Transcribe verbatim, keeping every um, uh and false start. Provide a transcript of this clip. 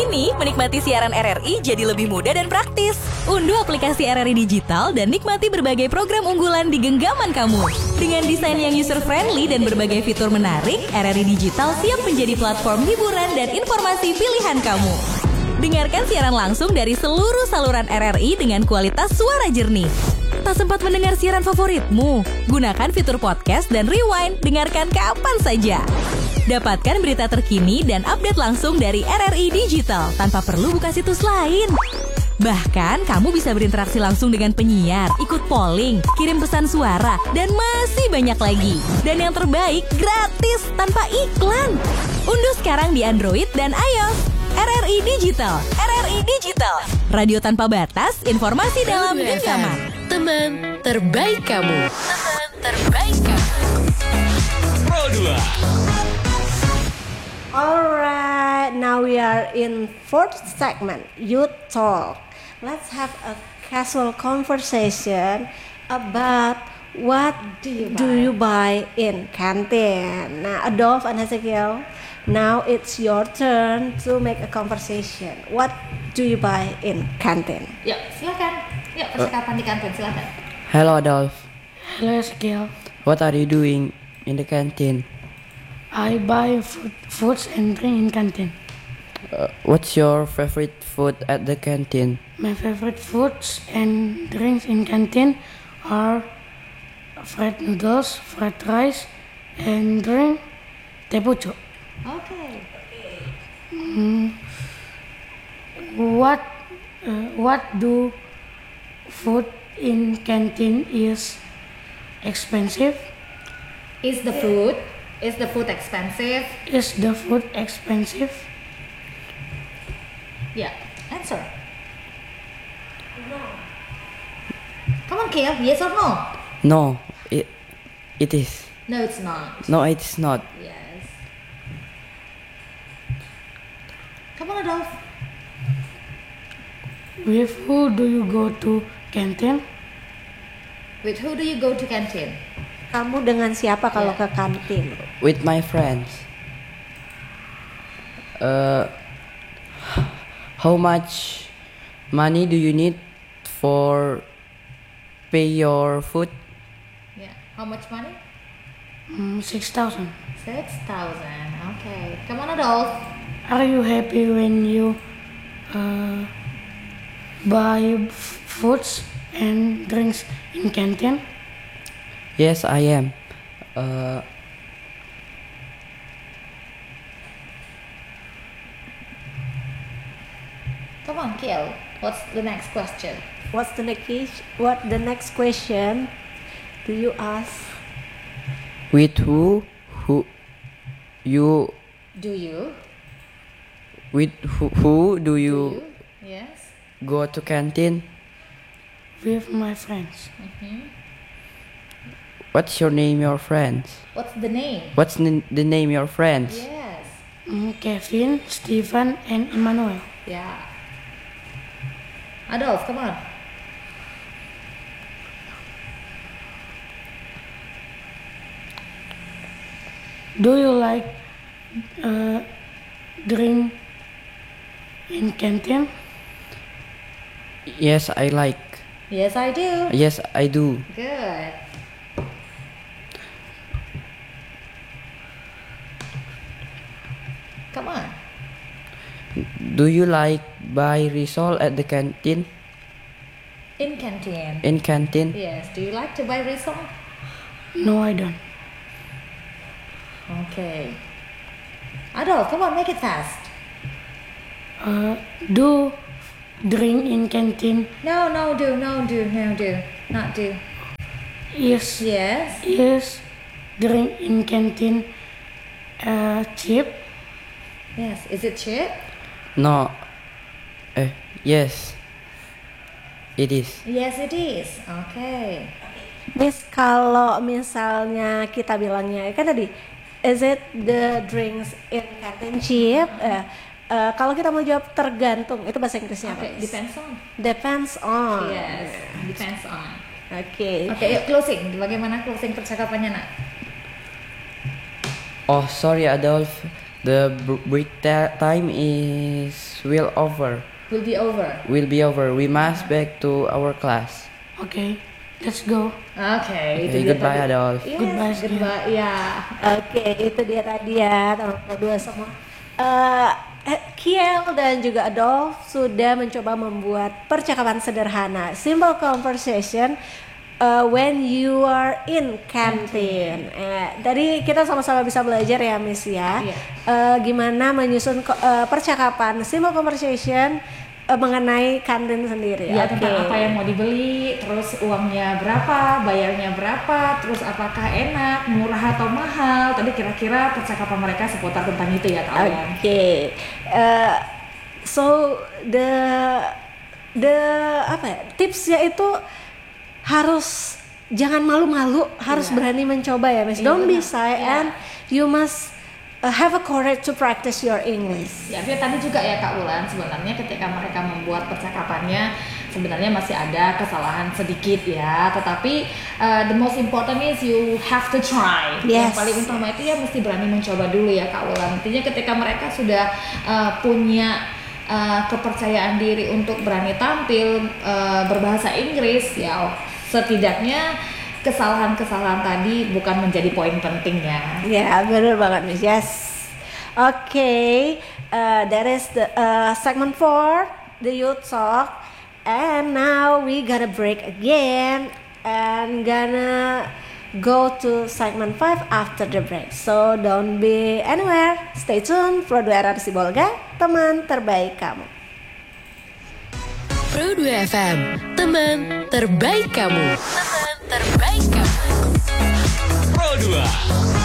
Kini, menikmati siaran R R I jadi lebih mudah dan praktis. Unduh aplikasi R R I Digital dan nikmati berbagai program unggulan di genggaman kamu. Dengan desain yang user-friendly dan berbagai fitur menarik, R R I Digital siap menjadi platform hiburan dan informasi pilihan kamu. Dengarkan siaran langsung dari seluruh saluran R R I dengan kualitas suara jernih. Tak sempat mendengar siaran favoritmu? Gunakan fitur podcast dan rewind, dengarkan kapan saja. Dapatkan berita terkini dan update langsung dari R R I Digital tanpa perlu buka situs lain. Bahkan, kamu bisa berinteraksi langsung dengan penyiar, ikut polling, kirim pesan suara, dan masih banyak lagi. Dan yang terbaik, gratis tanpa iklan. Unduh sekarang di Android dan iOS. R R I Digital, R R I Digital. Radio tanpa batas, informasi dalam genggaman. Teman terbaik kamu. Teman terbaik kamu. Pro dua. Alright, now we are in fourth segment, Youth Talk. Let's have a casual conversation about what Do you do buy? you buy in canteen. Nah, Adolf and Ezekiel, now it's your turn to make a conversation. What do you buy in canteen? Yuk, silakan. Yuk, percakapan di kantin, silakan. Hello Adolf, Hello, Ezekiel. what are you doing in the canteen? I buy food, foods and drink in canteen. Uh, what's your favorite food at the canteen? My favorite foods and drinks in canteen are fried noodles, fried rice, and drink teh pucuk. Oke. What uh, what do food in canteen is expensive? Is the food is the food expensive? Is the food expensive? Yeah, answer. Come on, Kiel. Yes or no? No, it, it is. No, it's not. No, it's not. Yes. Come on, Adolf. With who do you go to canteen? With who do you go to canteen? Kamu dengan siapa kalau ke kantin? With my friends. Uh, how much money do you need for pay your food? Yeah. How much money? Mm, six thousand. Six thousand. Okay. Come on, Adolf. Are you happy when you uh, buy f- foods and drinks in canteen? Yes, I am. Uh, Come on, Kiel. What's the next question? What's the next what the next question do you ask? with who, who, you, Do you? with who, who do Do you you? Yes. go to canteen? With my friends. What's your name, your friends? What's the name? What's n- the name, your friends? Yes. Mm, Kevin, Stephen, and Emmanuel. Yeah. Adolf, come on. Do you like uh, drink in canteen? Yes, I like. Yes, I do. Yes, I do. Good. Come on. Do you like buy risol at the canteen? In canteen. In canteen? Yes. Do you like to buy risol? No, I don't. Okay. Adolf, come on, make it fast. Uh, do drink in canteen No, no, do, no, do, no, do, not do. is Yes. is drink in canteen uh, cheap? Yes. Is it cheap? No. Eh, yes. It is. Yes, it is. Okay. Miss, kalau misalnya kita bilangnya kan tadi, is it the drinks in canteen cheap? Eh, eh, kalau kita mau jawab tergantung, itu bahasa Inggrisnya apa? Okay. Depends on. Depends on. Yes. Depends on. Oke. Oke, yuk closing. Bagaimana closing percakapannya, Nak? Oh, sorry, Adolf. The br- break ta- time is will over. Will be over. Will be over. We must back to our class. Okay, let's go. Oke, itu Okay, dia goodbye tadi. Adolf. Yes, Goodbye, goodbye. Ya. Oke, itu dia tadi ya teman-teman dua semua. Eh, eh, Kiel dan juga Adolf sudah mencoba membuat percakapan sederhana, simple conversation uh, when you are in canteen. Eh, tadi kita sama-sama bisa belajar ya, Miss ya. Iya. Eh, gimana menyusun ko- eh, percakapan, simple conversation eh, mengenai kantin sendiri. Ya, Oke. tentang apa yang mau dibeli, terus uangnya berapa, bayarnya berapa, terus apakah enak, murah atau mahal. Tadi kira-kira percakapan mereka seputar tentang itu ya kalian. Oke, Eh, so the the apa ya, tipsnya itu harus jangan malu-malu, harus Iya. berani mencoba ya, Miss. Iya, Don't be benar. shy Iya. and you must uh, have a courage to practice your English. Ya, tapi tadi juga ya Kak Wulan, sebenarnya ketika mereka membuat percakapannya sebenarnya masih ada kesalahan sedikit ya, tetapi uh, the most important is you have to try. Yes. Yang paling utama itu ya mesti berani mencoba dulu ya Kak Wulan. Intinya ketika mereka sudah uh, punya uh, kepercayaan diri untuk berani tampil uh, berbahasa Inggris, ya setidaknya kesalahan-kesalahan tadi bukan menjadi poin pentingnya. Ya, benar banget, Miss. Yes. Okay, uh, that is the uh, segment four, the youth talk, and now we gotta break again and gonna go to segment five after the break. So don't be anywhere. Stay tuned. Pro dua R R Sibolga, teman terbaik kamu. Pro dua F M, teman terbaik kamu. Teman terbaik kamu. Pro dua.